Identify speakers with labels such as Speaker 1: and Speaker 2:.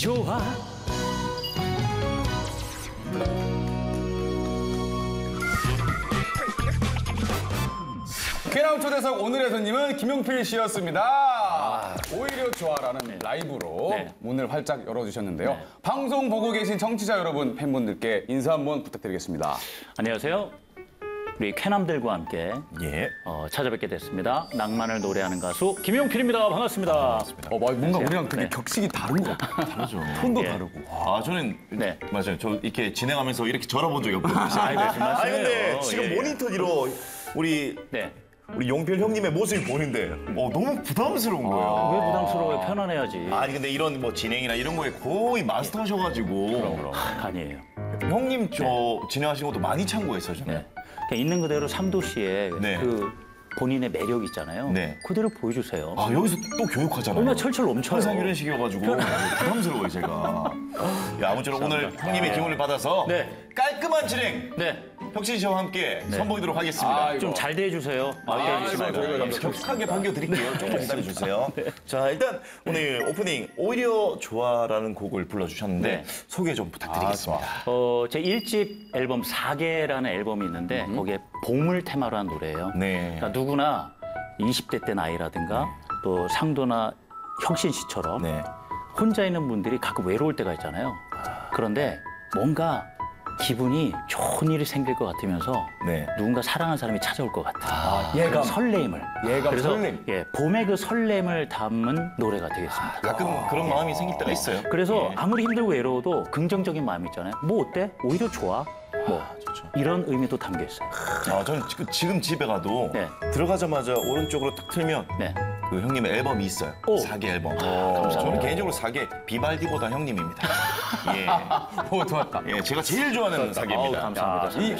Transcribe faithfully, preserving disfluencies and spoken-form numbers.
Speaker 1: 좋아.
Speaker 2: 쾌남 초대석 오늘의 손님은 김용필 씨였습니다. 아, 오히려 좋아라는 네. 라이브로 네. 문을 활짝 열어주셨는데요. 네. 방송 보고 계신 청취자 여러분, 팬분들께 인사 한번 부탁드리겠습니다.
Speaker 1: 안녕하세요. 우리 쾌남들과 함께 예. 어, 찾아뵙게 됐습니다. 낭만을 노래하는 가수 김용필입니다. 반갑습니다. 아, 반갑습니다.
Speaker 2: 어, 뭔가 안녕하세요. 우리랑 되게 네. 격식이 다른 것 같아요.
Speaker 3: 다르죠.
Speaker 2: 톤도
Speaker 1: 예.
Speaker 2: 다르고.
Speaker 3: 아, 저는 네. 맞아요. 저 이렇게 진행하면서 이렇게 절어본 적이 없거든요.
Speaker 1: 아이, 아,
Speaker 3: 근데 지금 예. 모니터 뒤로 우리 네. 우리 용필 형님의 모습이 보이는데 어, 너무 부담스러운 거예요.
Speaker 1: 아, 왜 부담스러워요? 편안해야지.
Speaker 3: 아니 근데 이런 뭐 진행이나 이런 거에 거의 마스터하셔가지고
Speaker 1: 그럼 그럼. 아니에요.
Speaker 3: 형님 저 네. 진행하신 것도 많이 참고했어요 저는.
Speaker 1: 네. 그냥 있는 그대로 삼도시의 네. 그 본인의 매력 있잖아요. 네. 그대로 보여주세요.
Speaker 3: 아 여기서 또 교육하잖아요.
Speaker 1: 얼마나 철철 넘쳐요.
Speaker 3: 항상 이런 식이어가지고 부담스러워요 제가. 야, 아무쪼록 오늘 형님의 기운을 받아서 네. 깔끔한 진행. 네. 혁신 씨와 함께 네. 선보이도록 하겠습니다.
Speaker 1: 아, 좀 잘 대해주세요.
Speaker 3: 아, 저희가 격하게 반겨드릴게요. 조금 기다려주세요. 네. 자, 일단 오늘 오프닝 오히려 좋아라는 곡을 불러주셨는데 네. 소개 좀 부탁드리겠습니다.
Speaker 1: 아, 어, 제 일 집 앨범 사계라는 앨범이 있는데 음. 거기에 봄을 테마로 한 노래예요. 네. 그러니까 누구나 이십 대 때 나이라든가 네. 또 상도나 혁신 씨처럼 네. 혼자 있는 분들이 가끔 외로울 때가 있잖아요. 그런데 뭔가 기분이 좋은 일이 생길 것 같으면서 네. 누군가 사랑하는 사람이 찾아올 것 같아. 아, 예감. 설레임을.
Speaker 2: 예감,
Speaker 1: 그래서
Speaker 2: 설렘.
Speaker 1: 예, 봄의 그 설렘을 담은 노래가 되겠습니다.
Speaker 3: 가끔 아, 그런 마음이 생길 때가 있어요.
Speaker 1: 그래서
Speaker 3: 예.
Speaker 1: 아무리 힘들고 외로워도 긍정적인 마음이 있잖아요. 뭐 어때? 오히려 좋아. 뭐 아, 이런 의미도 담겨 있어요.
Speaker 3: 아, 저는 지금, 지금 집에 가도 네. 들어가자마자 오른쪽으로 딱 틀면 네. 그 형님의 앨범이 있어요. 오. 사계 앨범. 오. 저는 개인적으로 사계 비발디보다 형님입니다. 예.
Speaker 2: 오, 좋았다.
Speaker 3: 예, 제가 제일 좋아하는 사계입니다.
Speaker 1: 아우, 감사합니다.
Speaker 2: 이